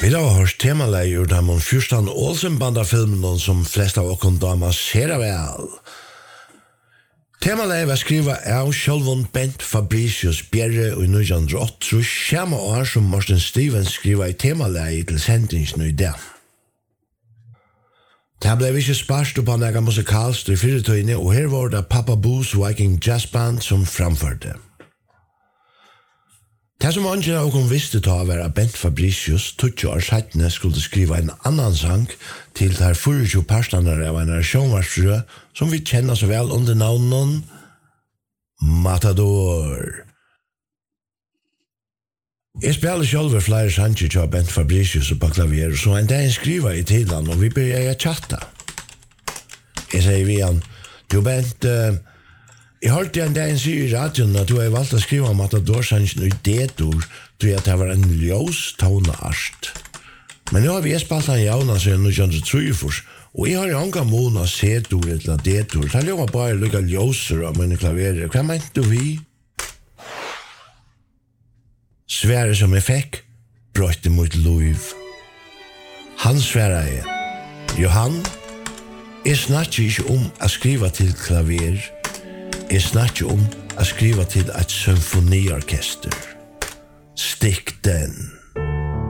Vi har hørt temaleg ur dem om Fyrstan Olsen-bandafilmen som flest av oss damer ser vel. Temaleg var skrivet av Sjølvund Bent Fabricius Bjerre i 1908, samme år som Martin Stevens skrivet i temaleg til sendingen i dag. Det ble ikke spørst på noe musikalsk i fyrirtøyene, og her var det Papa Boos Viking Jazz Band som framførte. Det som andre av dem visste ta var at Bent Fabricius 20 år settene skulle skrive en annan sang til der 24 parstander av en sjónvarsrød som vi kjenner så vel under navnen Matador. Jeg spiller selv flere sanger til Bent Fabricius på klavier, så en dag skriver i tidland, og vi begynner å chatta. Jeg sier vi han, du Bent, jeg hørte en dag en sier i radioen at du har valgt å skrive om Matador-sangen i D-dur, du at det var en ljøs toneart. Men nå har vi spalt han jauna siden 1903, og jeg har jo anka måned C-dur eller D-dur, det er jo bare lukka ljøser av mine klaverer. Hva mente du vi? Svære som jeg fikk, brøtte mot Louv. Han svære jeg. Johan, jeg snakker ikke om å skrive til klaver, jeg snakker om å skrive til et symfoniorkester. Stikk den.